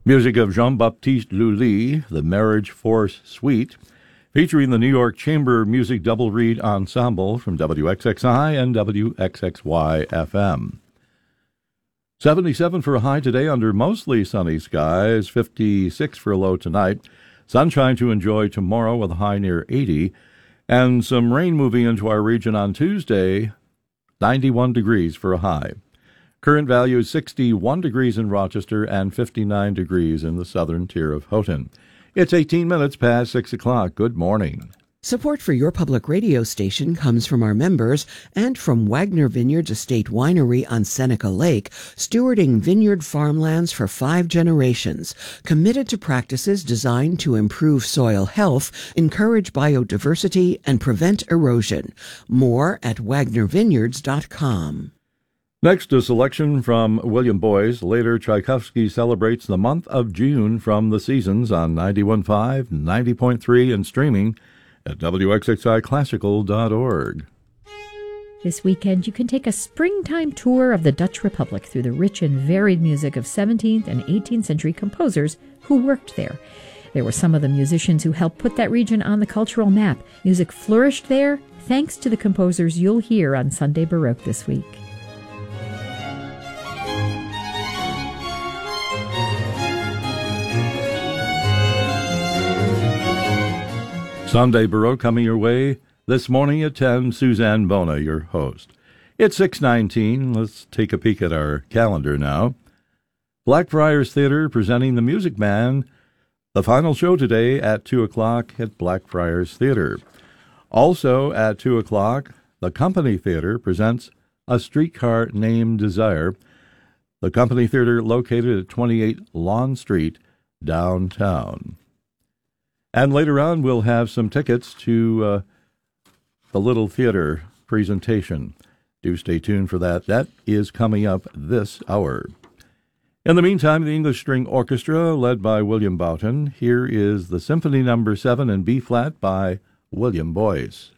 Music of Jean-Baptiste Lully, The Marriage Force Suite, featuring the New York Chamber Music Double Reed Ensemble from WXXI and WXXY-FM. 77 for a high today under mostly sunny skies, 56 for a low tonight. Sunshine to enjoy tomorrow with a high near 80, and some rain moving into our region on Tuesday, 91 degrees for a high. Current value is 61 degrees in Rochester and 59 degrees in the southern tier of Houghton. It's 18 minutes past 6 o'clock. Good morning. Support for your public radio station comes from our members and from Wagner Vineyards Estate Winery on Seneca Lake, stewarding vineyard farmlands for 5 generations, committed to practices designed to improve soil health, encourage biodiversity, and prevent erosion. More at wagnervineyards.com. Next, a selection from William Boyce. Later, Tchaikovsky celebrates the month of June from the seasons on 91.5, 90.3, and streaming at WXXIClassical.org. This weekend, you can take a springtime tour of the Dutch Republic through the rich and varied music of 17th and 18th century composers who worked there. There were some of the musicians who helped put that region on the cultural map. Music flourished there thanks to the composers you'll hear on Sunday Baroque this week. Sunday Baroque coming your way this morning at 10. Suzanne Bona, your host. It's 6:19. Let's take a peek at our calendar now. Blackfriars Theater presenting The Music Man. The final show today at 2 o'clock at Blackfriars Theater. Also at 2 o'clock, the Company Theater presents A Streetcar Named Desire. The Company Theater located at 28 Lawn Street, downtown. And later on, we'll have some tickets to the Little Theater presentation. Do stay tuned for that. That is coming up this hour. In the meantime, the English String Orchestra, led by William Boughton. Here is the Symphony No. 7 in B-flat by William Boyce.